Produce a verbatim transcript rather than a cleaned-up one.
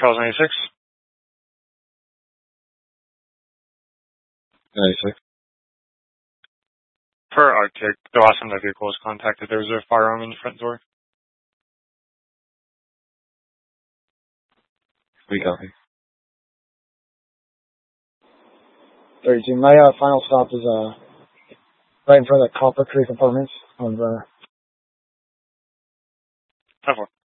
Charles ninety-six. ninety-six. Per Arctic, the last time the vehicle was contacted, there was a firearm in the front door. We copy. thirty-two. My uh, final stop is uh, right in front of the Copper Creek Apartments on Brenner. ten four.